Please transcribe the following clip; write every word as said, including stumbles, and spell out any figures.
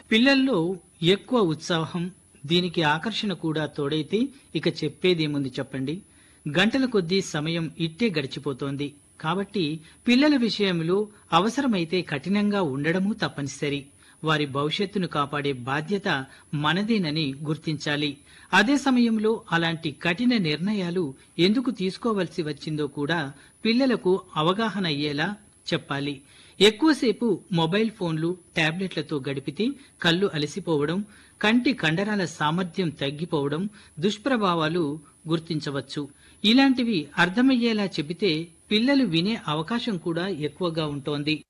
పిల్లల్లో ఎక్కువ ఉత్సాహం, దీనికి ఆకర్షణ కూడా తోడైతే ఇక చెప్పేదేముంది చెప్పండి. గంటల కొద్దీ సమయం ఇట్టే గడిచిపోతోంది. కాబట్టి పిల్లల విషయంలో అవసరమైతే కఠినంగా ఉండడమూ తప్పనిసరి. వారి భవిష్యత్తును కాపాడే బాధ్యత మనదేనని గుర్తించాలి. అదే సమయంలో అలాంటి కఠిన నిర్ణయాలు ఎందుకు తీసుకోవలసి వచ్చిందో కూడా పిల్లలకు అవగాహన అయ్యేలా చెప్పాలి. ఎక్కువసేపు మొబైల్ ఫోన్లు, టాబ్లెట్లతో గడిపితే కళ్ళు అలసిపోవడం, కంటి కండరాల సామర్థ్యం తగ్గిపోవడం దుష్ప్రభావాలు గుర్తించవచ్చు. ఇలాంటివి అర్థమయ్యేలా చెబితే పిల్లలు వినే అవకాశం కూడా ఎక్కువగా ఉంటోంది.